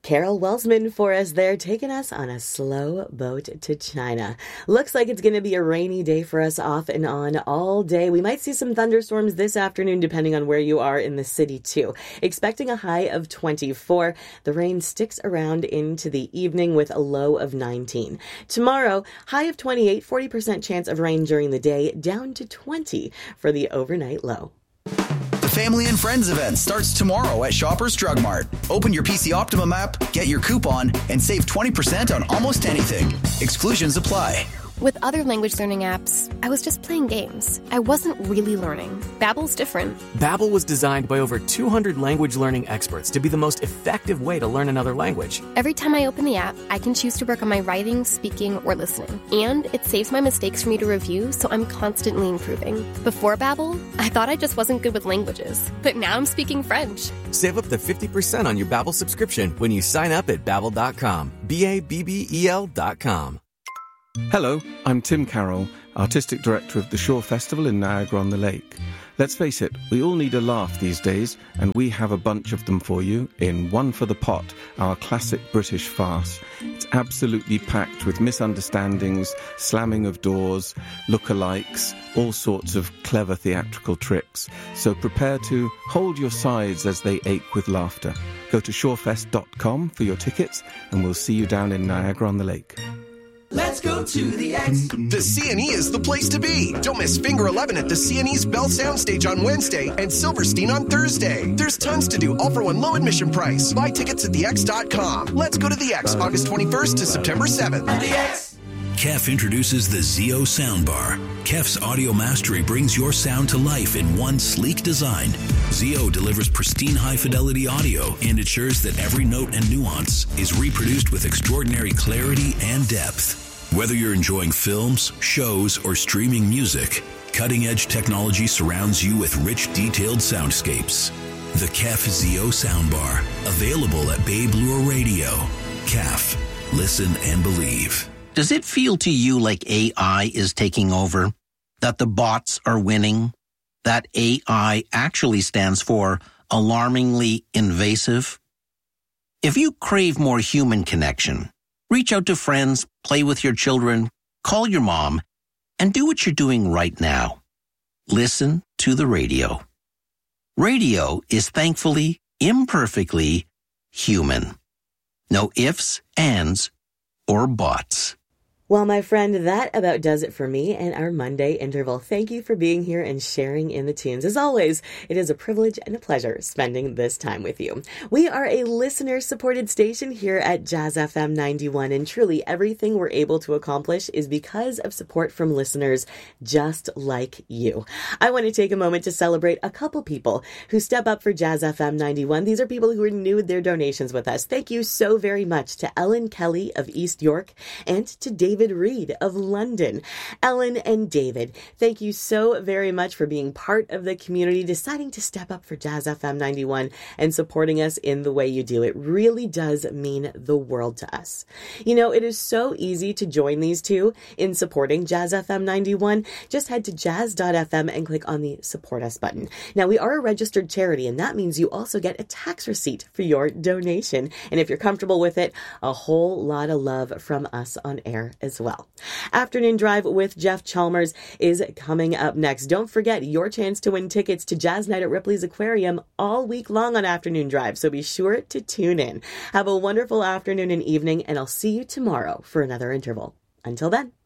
Carol Welsman for us there, taking us on a slow boat to China. Looks like it's going to be a rainy day for us off and on all day. We might see some thunderstorms this afternoon depending on where you are in the city too. Expecting a high of 24. The rain sticks around into the evening with a low of 19. Tomorrow, high of 28, 40% chance of rain during the day, down to 20 for the overnight low. The Family and Friends event starts tomorrow at Shoppers Drug Mart. Open your PC Optimum app, get your coupon, and save 20% on almost anything. Exclusions apply. With other language learning apps, I was just playing games. I wasn't really learning. Babbel's different. Babbel was designed by over 200 language learning experts to be the most effective way to learn another language. Every time I open the app, I can choose to work on my writing, speaking, or listening. And it saves my mistakes for me to review, so I'm constantly improving. Before Babbel, I thought I just wasn't good with languages. But now I'm speaking French. Save up to 50% on your Babbel subscription when you sign up at Babbel.com. Babbel.com. Hello, I'm Tim Carroll, Artistic Director of the Shore Festival in Niagara-on-the-Lake. Let's face it, we all need a laugh these days, and we have a bunch of them for you in One for the Pot, our classic British farce. It's absolutely packed with misunderstandings, slamming of doors, lookalikes, all sorts of clever theatrical tricks. So prepare to hold your sides as they ache with laughter. Go to shorefest.com for your tickets, and we'll see you down in Niagara-on-the-Lake. Let's go to the X. The CNE is the place to be. Don't miss Finger 11 at the CNE's Bell Soundstage on Wednesday and Silverstein on Thursday. There's tons to do, all for one low admission price. Buy tickets at thex.com. Let's go to the X, August 21st to September 7th. The X. KEF introduces the ZEO Soundbar. KEF's audio mastery brings your sound to life in one sleek design. ZEO delivers pristine high-fidelity audio and ensures that every note and nuance is reproduced with extraordinary clarity and depth. Whether you're enjoying films, shows, or streaming music, cutting-edge technology surrounds you with rich, detailed soundscapes. The KEF ZEO Soundbar, available at Babe Lure Radio. KEF. Listen and believe. Does it feel to you like AI is taking over? That the bots are winning? That AI actually stands for alarmingly invasive? If you crave more human connection, reach out to friends, play with your children, call your mom, and do what you're doing right now. Listen to the radio. Radio is thankfully, imperfectly human. No ifs, ands, or buts. Well, my friend, that about does it for me and our Monday interval. Thank you for being here and sharing in the tunes. As always, it is a privilege and a pleasure spending this time with you. We are a listener-supported station here at Jazz FM 91, and truly everything we're able to accomplish is because of support from listeners just like you. I want to take a moment to celebrate a couple people who step up for Jazz FM 91. These are people who renewed their donations with us. Thank you so very much to Ellen Kelly of East York and to David Reed of London. Ellen and David, thank you so very much for being part of the community, deciding to step up for Jazz FM 91 and supporting us in the way you do. It really does mean the world to us. You know, it is so easy to join these two in supporting Jazz FM 91. Just head to jazz.fm and click on the Support Us button. Now, we are a registered charity, and that means you also get a tax receipt for your donation. And if you're comfortable with it, a whole lot of love from us on air as well. Afternoon Drive with Jeff Chalmers is coming up next. Don't forget your chance to win tickets to Jazz Night at Ripley's Aquarium all week long on Afternoon Drive, so be sure to tune in. Have a wonderful afternoon and evening, and I'll see you tomorrow for another interval. Until then.